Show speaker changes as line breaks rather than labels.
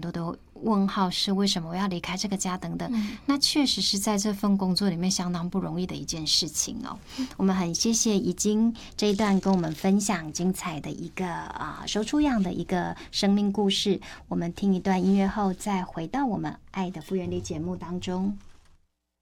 多的问号，是为什么我要离开这个家等等。那确实是在这份工作里面相当不容易的一件事情哦。我们很谢谢已经这一段跟我们分享精彩的一个手出养的一个生命故事。我们听一段音乐后，再回到我们爱的复原力节目当中。